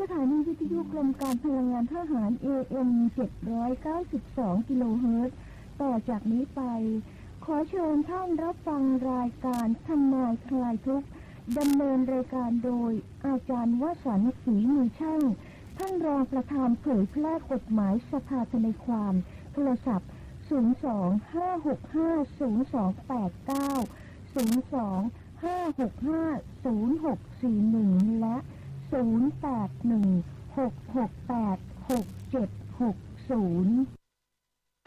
สถานีวิทยุกรมการพลังงานทหาร AM 792 กิโลเฮิรตซ์ต่อจากนี้ไปขอเชิญท่านรับฟังรายการทนายคลายทุกข์ดำเนินรายการโดยอาจารย์วสันต์ ศรีมือช่างท่านรองประธานเผยแพร่กฎหมายสภาทนายความโทรศัพท์ 02-565-0289 02-565-0641 และ 0816686760